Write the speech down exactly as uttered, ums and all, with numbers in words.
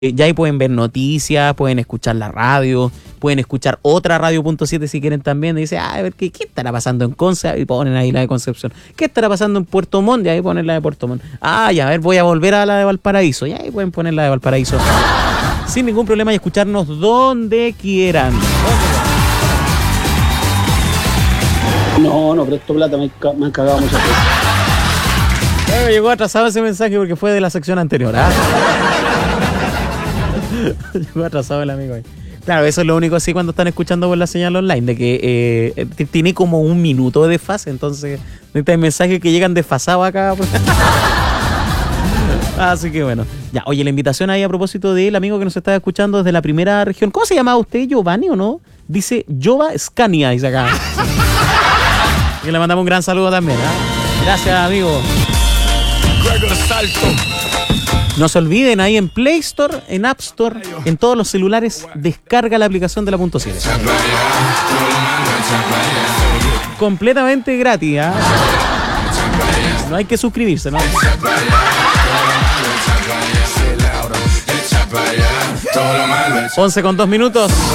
Ya ahí pueden ver noticias, pueden escuchar la radio, pueden escuchar otra radio punto siete si quieren también. Y dice, ah, a ver, ¿qué, ¿qué estará pasando en Conce? Y ponen ahí la de Concepción. ¿Qué estará pasando en Puerto Montt? Y ahí ponen la de Puerto Montt. Ah, ya, a ver, voy a volver a la de Valparaíso. Y ahí pueden poner la de Valparaíso. Sin ningún problema y escucharnos donde quieran. No, no presto plata, me, me han cagado muchas veces. Bueno, llegó atrasado ese mensaje porque fue de la sección anterior, ¿ah? Llegó atrasado el amigo ahí. Claro, eso es lo único así cuando están escuchando por la señal online, de que eh, tiene como un minuto de desfase, entonces hay mensajes que llegan desfasados acá. Así que bueno. Ya, oye, la invitación ahí a propósito del amigo que nos está escuchando desde la primera región. ¿Cómo se llamaba usted? ¿Giovanni o no? Dice Jova Scania, dice acá. Y le mandamos un gran saludo también, ¿eh? Gracias, amigo. No se olviden, ahí en Play Store, en App Store, en todos los celulares, descarga la aplicación de la punto siete. Completamente gratis, ¿eh? No hay que suscribirse, ¿no? once con dos minutos.